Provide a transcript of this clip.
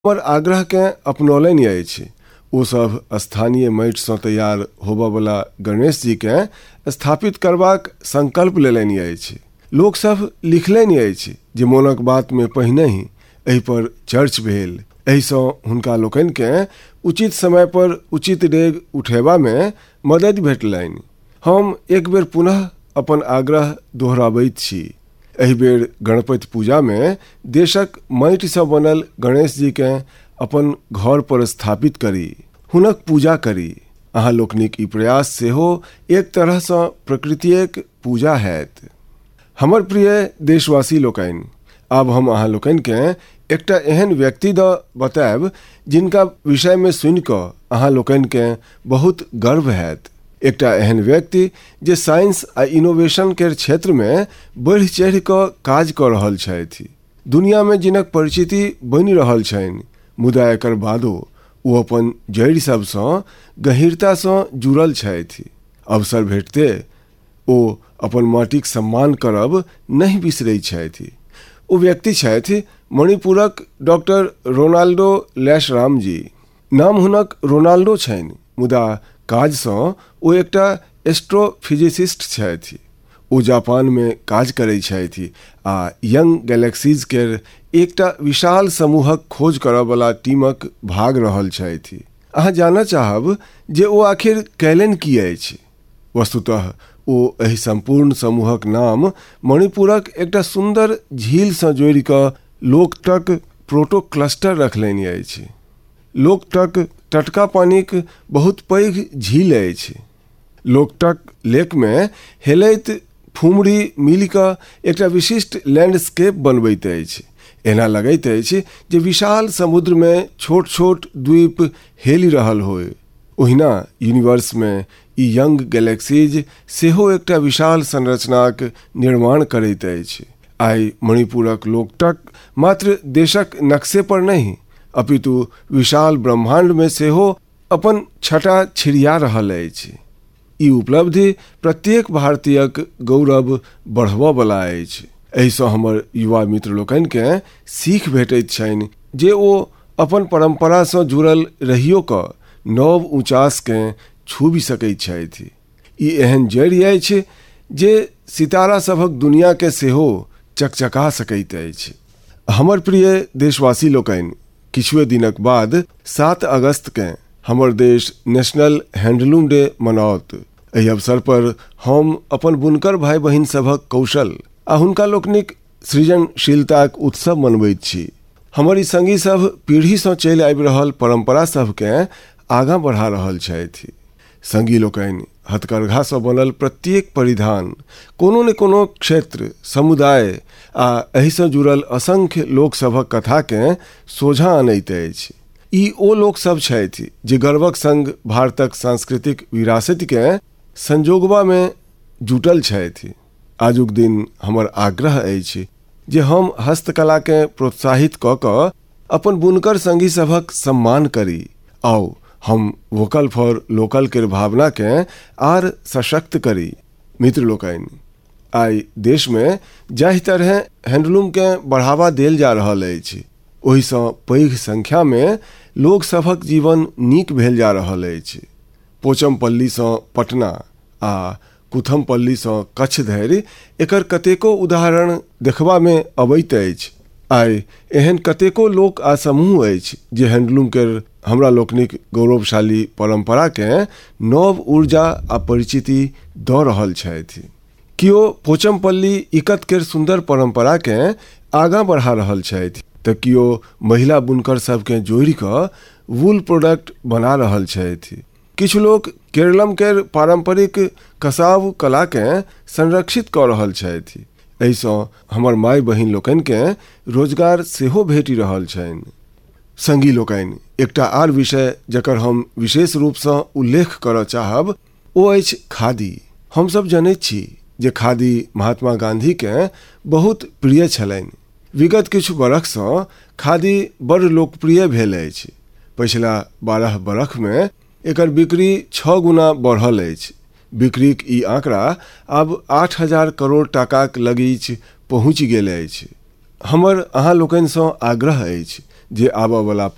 हमर आग्रह के अपनौलनि अछि। ओ सब स्थानीय माटि सँ तैयार होबयवला गणेश जी के स्थापित करबाक संकल्प लेलनि अछि। लोक सब लिखलनि अछि जे मोनक बात में पहिने ही एहि पर चर्च भेल। एहि सँ हुनका लोकनि के उचित समय पर उचित डेग उठेबा में मदद भेटलनि। हम एक बेर पुनः अपन आग्रह दोहराबैत छी। एहि बेर गणपति पूजा में देशक माटि सँ बनल गणेश जी के अपन घर पर स्थापित करी, हुनक पूजा करी। अहाँ लोकनिक ई प्रयास सेहो एक तरह सँ प्रकृतिक पूजा हैत। हमर प्रिय देशवासी लोकनि, आब हम अहाँ लोकनि के एकटा एहन व्यक्ति द बताएब जिनका विषय में सुनि कऽ अहाँ लोकनि के बहुत गर्व हैत। एकटा एहन व्यक्ति जे साइंस आ इनोवेशन के क्षेत्र में बढ़ि चढ़ि कऽ काज कऽ रहल छथि, दुनिया में जिनक परिचिति बनि रहल छनि, मुदा एकर बादो ओ अपन जड़ि सब सँ गहीरता सँ जुड़ल छथि। अवसर भेटते ओ अपन माटिक सम्मान करब नहीं बिसरैत छथि। ओ व्यक्ति छथि मणिपुरक डॉक्टर रोनाल्डो लैशराम जी। नाम हुनक रोनाल्डो छनि, मुदा काज सँ ओ एकटा एस्ट्रोफिजिसिस्ट छथि। ओ जापान में काज करैत छथि आ यंग गैलेक्सीज केर एकटा विशाल समूहक खोज करयवला टीमक भाग रहल छथि। अहाँ जानय चाहब जे ओ आखिर कैलनि की अछि? वस्तुतः ओ एहि संपूर्ण समूहक नाम मणिपुरक एकटा सुंदर झील सँ जोड़ि कऽ लोकटक प्रोटो क्लस्टर रखलनि अछि। लोकटक टटका पानिक बहुत पैघ झील अछि। लोकटक लेक में हेलैत फुमरी मिलि कऽ एकटा विशिष्ट लैंडस्केप बनबैत अछि। एना लगैत अछि जे विशाल समुद्र में छोट छोट द्वीप हेलि रहल होय। ओहिना यूनिवर्स में ई यंग गैलेक्सीज सेहो एकटा विशाल संरचनाक निर्माण करैत अछि। आइ मणिपुरक लोकटक मात्र देशक नक्शे पर नहीं, अपितु विशाल ब्रह्मांड में सेहो अपन छटा छिड़िया रहल अछि। ई उपलब्धि प्रत्येक भारतीयक गौरव बढ़बय वाला अछि। एहि सँ हमर युवा मित्र लोकनि के सीख भेटैत छनि जे ओ अपन परंपरा सँ जुड़ल रहियो कऽ नव ऊंचास के छूबि सकैत छथि। ई एहन जड़ि अछि जे सितारा सभक दुनिया के सेहो चकचका सकैत अछि। हमर प्रिय देशवासी लोकनि, किछुए दिनक बाद 7 अगस्त के हमर देश नेशनल हैंडलूम डे मनाओत। एहि अवसर पर हम अपन बुनकर भाई बहिन सभक कौशल आ हुनका लोकनिक सृजनशीलताक उत्सव मनबैत छी। हमर ई संगी सब पीढ़ी सँ चलि आबि रहल परंपरा सब के आगाँ बढ़ा रहल छथि। संगी लोकनि, हथकरघा सँ बनल प्रत्येक परिधान कोनो न कोनो क्षेत्र, समुदाय आ एहि सँ जुड़ल असंख्य लोक सभक कथा के सोझा आनैत अछि। ई ओ लोक सब छथि जे गर्वक संग भारतक सांस्कृतिक विरासत के संजोगबा में जुटल छथि। आजुक दिन हमर आग्रह अछि जे हम हस्तकला के प्रोत्साहित कऽ कऽ अपन बुनकर संगी सभक सम्मान करी। आओ हम वोकल फॉर लोकल के भावना के आर सशक्त करी। मित्र लोकनि, आइ देश में जाहि तरह हैंडलूम के बढ़ावा देल जा रहल अछि, ओहि सँ पैघ संख्या में लोक सभक जीवन नीक भेल जा रहल अछि। पोचमपल्ली सँ पटना आ कुथमपल्ली सँ कच्छ धरि एकर कतेको उदाहरण देखबा में अबैत अछि। आइ एहन कतेको लोक आ समूह अछि जे हैंडलूम केर हमरा लोकनिक गौरवशाली परंपरा के नव ऊर्जा आ परिचिति दऽ रहल छथि। कियो पोचमपल्ली इकत केर सुंदर परंपरा के आगाँ बढ़ा रहल छथि, तऽ कियो महिला बुनकर सब के जोड़ि कऽ वूल प्रोडक्ट बना रहल छथि। किछु लोक केरलम केर पारंपरिक कसाव कला के संरक्षित कऽ रहल छथि। एहि सँ हमर माय बहिन लोकनि के रोजगार सेहो भेटि रहल छनि। संगी लोकनि, एकटा आर विषय जकर हम विशेष रूप सँ उल्लेख करय चाहब ओ अछि खादी। हम सब जनैत छी जे खादी महात्मा गांधी के बहुत प्रिय छलनि। विगत किछु बरख सँ खादी बड़ लोकप्रिय भेल अछि। पिछला 12 बरख में एकर बिक्री 6 गुना बढ़ल अछि। बिक्रीक ई आंकड़ा आब 8,000 करोड़ टाकाक लगीच पहुँचि गेल अछि। हमर अहाँ लोकनि सँ आग्रह अछि जे आबय वाला